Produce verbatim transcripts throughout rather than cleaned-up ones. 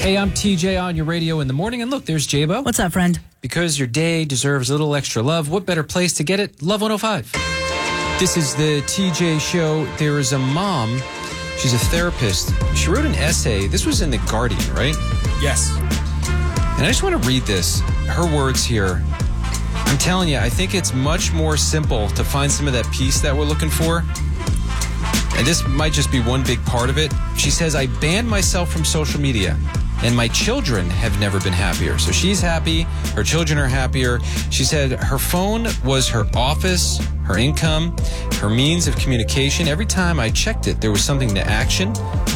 Hey, I'm T J on your radio in the morning. And look, there's J-Bo. What's up, friend? Because your day deserves a little extra love, what better place to get it? Love one oh five. This is the T J Show. There is a mom. She's a therapist. She wrote an essay. This was in The Guardian, right? Yes. And I just want to read this. Her words here. I'm telling you, I think it's much more simple to find some of that peace that we're looking for. And this might just be one big part of it. She says, I banned myself from social media, and my children have never been happier. So she's happy. Her children are happier. She said her phone was her office, her income, her means of communication. Every time I checked it, there was something to action,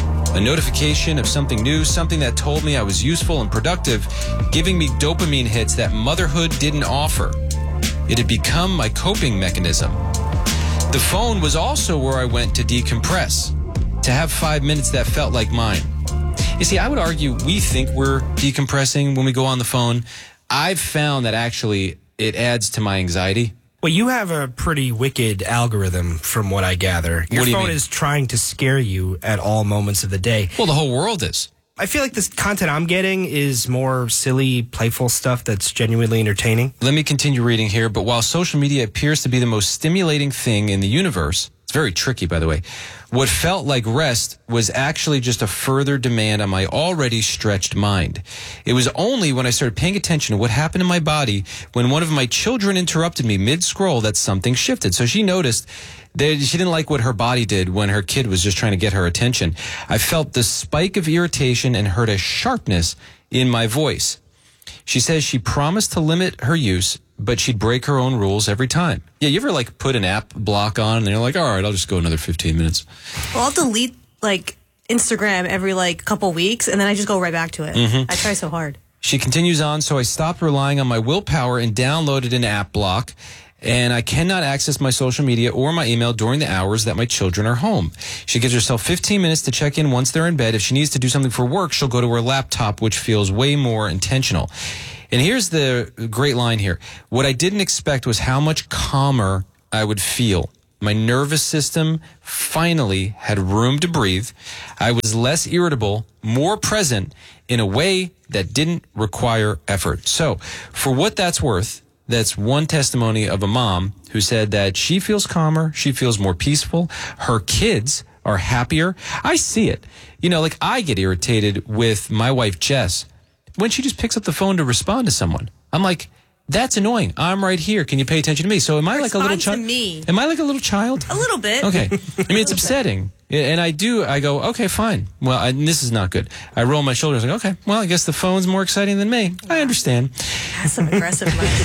a notification of something new, something that told me I was useful and productive, giving me dopamine hits that motherhood didn't offer. It had become my coping mechanism. The phone was also where I went to decompress, to have five minutes that felt like mine. You see, I would argue we think we're decompressing when we go on the phone. I've found that actually it adds to my anxiety. Well, you have a pretty wicked algorithm from what I gather. Your What do you phone mean? is trying to scare you at all moments of the day. Well, the whole world is. I feel like this content I'm getting is more silly, playful stuff that's genuinely entertaining. Let me continue reading here. But while social media appears to be the most stimulating thing in the universe, it's very tricky, by the way, what felt like rest was actually just a further demand on my already stretched mind. It was only when I started paying attention to what happened in my body when one of my children interrupted me mid-scroll that something shifted. So she noticed that she didn't like what her body did when her kid was just trying to get her attention. I felt the spike of irritation and heard a sharpness in my voice. She says she promised to limit her use, but she'd break her own rules every time. Yeah, you ever like put an app block on and you're like, all right, I'll just go another fifteen minutes. Well, I'll delete like Instagram every like couple weeks and then I just go right back to it. Mm-hmm. I try so hard. She continues on, so I stopped relying on my willpower and downloaded an app block. And I cannot access my social media or my email during the hours that my children are home. She gives herself fifteen minutes to check in once they're in bed. If she needs to do something for work, she'll go to her laptop, which feels way more intentional. And here's the great line here. What I didn't expect was how much calmer I would feel. My nervous system finally had room to breathe. I was less irritable, more present in a way that didn't require effort. So for what that's worth, that's one testimony of a mom who said that she feels calmer, she feels more peaceful, her kids are happier. I see it. You know, like I get irritated with my wife, Jess, when she just picks up the phone to respond to someone. I'm like, that's annoying. I'm right here. Can you pay attention to me? So am I like a little child? Respond to me. Am I like a little child? A little bit. Okay. I mean, it's upsetting. And I do, I go, okay, fine. Well, I, this is not good. I roll my shoulders like, okay, well, I guess the phone's more exciting than me. I understand. That's some aggressive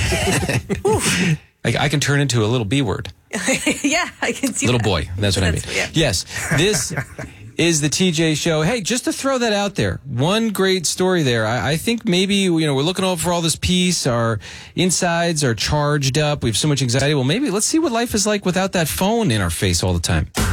life. I, I can turn into a little B word. Yeah, I can see Little that. boy. That's what That's- I mean. yeah. Yes. This is the T J Show. Hey, just to throw that out there, one great story there. I, I think maybe, you know, we're looking over for all this peace. Our insides are charged up. We have so much anxiety. Well, maybe let's see what life is like without that phone in our face all the time.